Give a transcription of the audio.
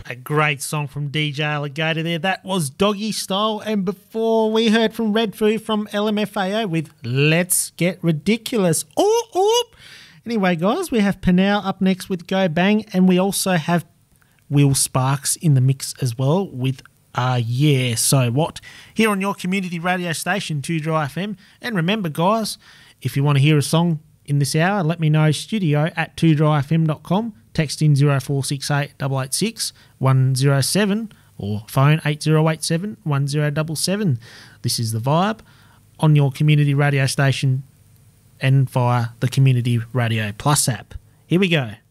A great song from DJ Alligator there. That was Doggy Style. And before we heard from Red Foo from LMFAO with Let's Get Ridiculous. Ooh, ooh. Anyway, guys, we have Peniel up next with Go Bang. And we also have Will Sparks in the mix as well with Yeah, So What? Here on your community radio station, 2 Dry FM. And remember, guys, if you want to hear a song in this hour, let me know, studio at 2dryfm.com. Text in 0468 886 107 or phone 8087 1077. This is The Vibe on your community radio station and via the Community Radio Plus app. Here we go.